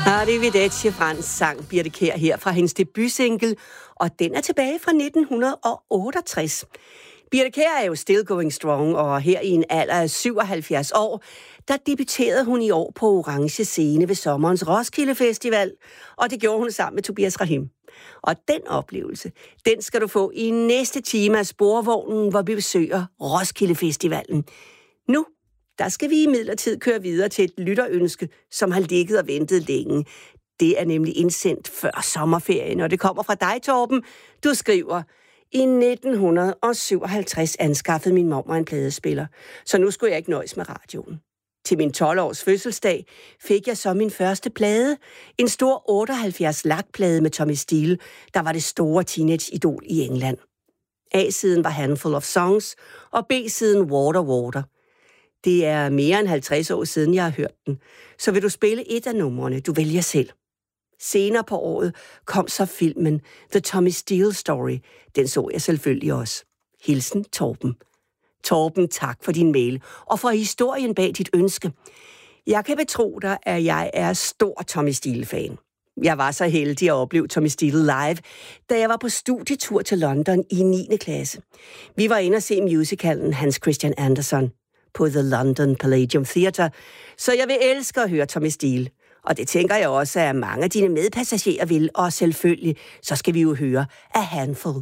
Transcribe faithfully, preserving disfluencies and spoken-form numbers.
Arrivederci Frans sang Birthe Kjær her fra hendes debutsingle, og den er tilbage fra nitten otteogtres. Birthe Kjær er jo still going strong, og her i en alder af syvoghalvfjerds år, der debuterede hun i år på Orange Scene ved sommerens Roskilde Festival, og det gjorde hun sammen med Tobias Rahim. Og den oplevelse, den skal du få i næste time af Sporvognen, hvor vi besøger Roskilde Festivalen. Nu der skal vi imidlertid køre videre til et lytterønske, som har ligget og ventet længe. Det er nemlig indsendt før sommerferien, og det kommer fra dig, Torben. Du skriver, i nitten syvoghalvtreds anskaffede min mormor en pladespiller, så nu skulle jeg ikke nøjes med radioen. Til min tolv-års fødselsdag fik jeg så min første plade, en stor otteoghalvfjerds lakplade med Tommy Steele, der var det store teenage-idol i England. A-siden var Handful of Songs, og B-siden Water Water. Det er mere end halvtreds år siden, jeg har hørt den, så vil du spille et af numrene, du vælger selv. Senere på året kom så filmen The Tommy Steele Story. Den så jeg selvfølgelig også. Hilsen Torben. Torben, tak for din mail og for historien bag dit ønske. Jeg kan betro dig, at jeg er stor Tommy Steele-fan. Jeg var så heldig at opleve Tommy Steele live, da jeg var på studietur til London i niende klasse. Vi var inde og se musicalen Hans Christian Andersen på The London Palladium Theatre, så jeg vil elske at høre Tommy Steele. Og det tænker jeg også, at mange af dine medpassagerer vil, og selvfølgelig, så skal vi jo høre A Handful